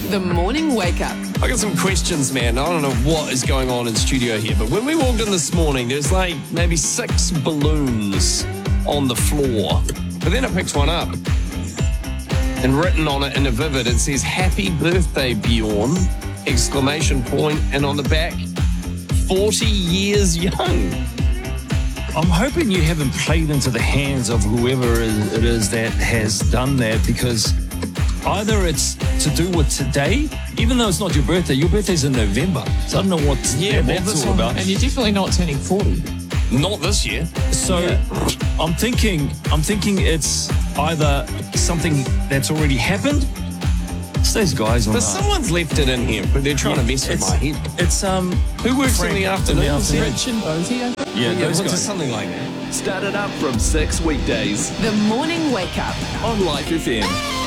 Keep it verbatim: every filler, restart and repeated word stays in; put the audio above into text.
The Morning Wake Up. I got some questions, man. I don't know what is going on in studio here, but when we walked in this morning, there's like maybe six balloons on the floor. But then I picked one up, and written on it in a vivid, it says, "Happy birthday, Bjorn!" Exclamation point, and on the back, forty years young. I'm hoping you haven't played into the hands of whoever it is that has done that, because either it's to do with today, even though it's not your birthday. Your birthday's in November, so I don't know what Yeah, that- well, that's this all one- about. And you're definitely not turning forty. Not this year. So Yeah. I'm thinking, I'm thinking it's either something that's already happened. It's those guys on But the someone's left it in here, but they're trying to mess with it's, my head. It's um, Who works Frank in the in the afternoon? afternoon. Rich and Bozy, I think. yeah, Yeah, those what's it, guys. something like that. Start it up from six weekdays The Morning Wake Up. on Life F M.